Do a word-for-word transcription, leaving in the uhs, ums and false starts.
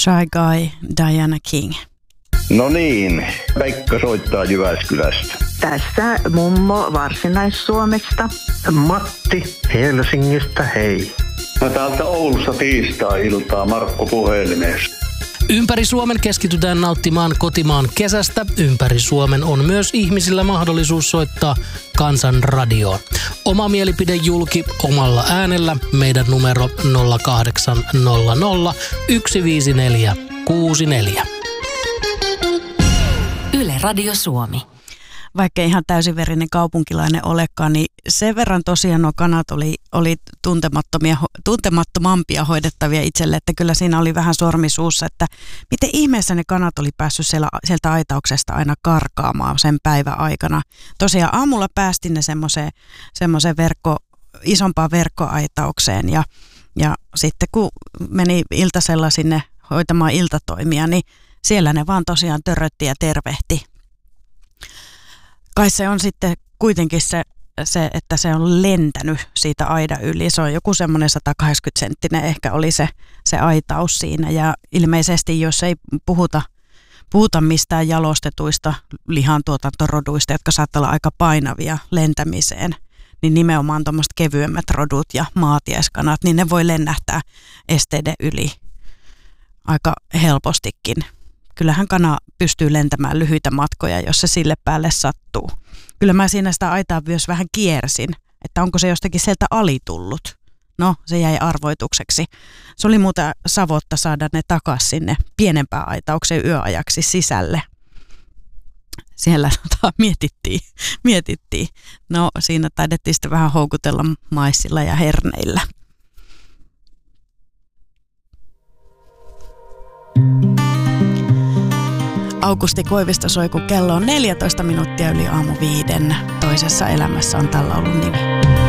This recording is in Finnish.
Shy Guy, Diana King. No niin, Pekka soittaa Jyväskylästä. Tässä mummo Varsinais-Suomesta. Matti Helsingistä, hei. No täältä Oulusta tiistai-iltaa Markku puhelimessa. Ympäri Suomen keskitytään nauttimaan kotimaan kesästä. Ympäri Suomen on myös ihmisillä mahdollisuus soittaa Kansanradioon. Oma mielipide julki omalla äänellä. Meidän numero nolla kahdeksan nolla nolla yksi viisi neljä kuusi neljä. Yle Radio Suomi. Vaikka ihan täysiverinen kaupunkilainen olekaan, niin sen verran tosiaan nuo kanat oli, oli tuntemattomia, tuntemattomampia hoidettavia itselle, että kyllä siinä oli vähän sormisuussa, että miten ihmeessä ne kanat oli päässyt siellä, sieltä aitauksesta aina karkaamaan sen päivän aikana. Tosiaan aamulla päästin ne semmoiseen, semmoiseen verkko, isompaan verkkoaitaukseen ja, ja sitten kun meni iltasella sinne hoitamaan iltatoimia, niin siellä ne vaan tosiaan törrötti ja tervehti. Kai se on sitten kuitenkin se, se, että se on lentänyt siitä aidan yli. Se on joku semmoinen sata kahdeksankymmentä senttinen ehkä oli se, se aitaus siinä. Ja ilmeisesti jos ei puhuta, puhuta mistään jalostetuista lihantuotantoroduista, jotka saattaa olla aika painavia lentämiseen, niin nimenomaan tuommoiset kevyemmät rodut ja maatiaiskanat, niin ne voi lennähtää esteiden yli aika helpostikin. Kyllähän kana pystyy lentämään lyhyitä matkoja, jos se sille päälle sattuu. Kyllä mä siinä sitä aitaa myös vähän kiersin, että onko se jostakin sieltä alitullut. No, se jäi arvoitukseksi. Se oli muuta savotta saada ne takaisin sinne pienempään aitaukseen yöajaksi sisälle. Siellä mietittiin, mietittiin. No, siinä taidettiin sitten vähän houkutella maissilla ja herneillä. Aukusti Koivisto soi, kun kello on neljätoista minuuttia yli aamu viiden. Toisessa elämässä on tällä ollut nimi.